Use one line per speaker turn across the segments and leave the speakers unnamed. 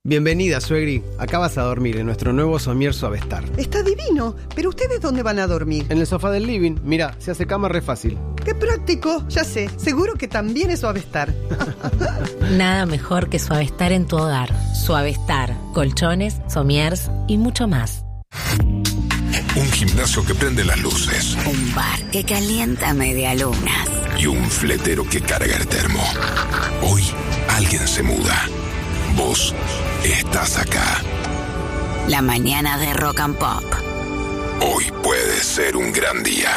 Bienvenida, suegri. Acá vas a dormir en nuestro nuevo somier Suavestar.
Está divino, pero ¿ustedes dónde van a dormir?
En el sofá del living. Mira, se hace cama re fácil.
¡Qué práctico! Ya sé, seguro que también es Suavestar.
Nada mejor que Suavestar en tu hogar. Suavestar, colchones, somiers y mucho más.
Un gimnasio que prende las luces.
Un bar que calienta medialunas.
Y un fletero que carga el termo. Hoy alguien se muda. Vos estás acá.
La mañana de Rock and Pop.
Hoy puede ser un gran día.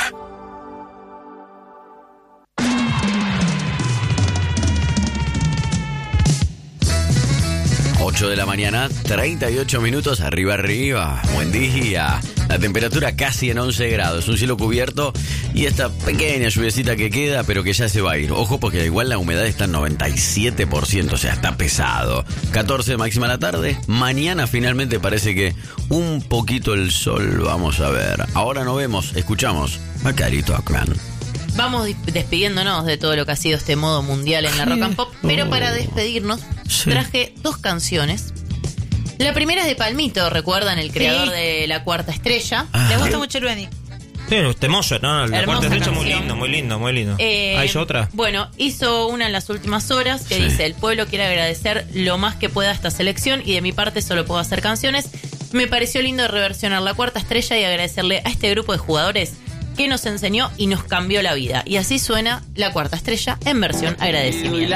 De la mañana, 38 minutos, arriba. Buen día. La temperatura casi en 11 grados, un cielo cubierto y esta pequeña lluviecita que queda, pero que ya se va a ir. Ojo, porque igual la humedad está en 97%, o sea, está pesado. 14 máxima la tarde. Mañana finalmente parece que un poquito el sol, vamos a ver. Ahora no vemos, escuchamos Macari Talkman.
Vamos despidiéndonos de todo lo que ha sido este modo mundial en la Rock and Pop, pero para despedirnos traje dos canciones. La primera es de Palmito, ¿recuerdan? El creador de La Cuarta Estrella.
¿Les gusta mucho el Benny?
Sí, temoso, ¿no? La Cuarta Estrella muy lindo. ¿Hay otra?
Bueno, hizo una en las últimas horas que dice: el pueblo quiere agradecer lo más que pueda a esta selección y de mi parte solo puedo hacer canciones. Me pareció lindo reversionar La Cuarta Estrella y agradecerle a este grupo de jugadores que nos enseñó y nos cambió la vida. Y así suena La Cuarta Estrella en versión agradecimiento.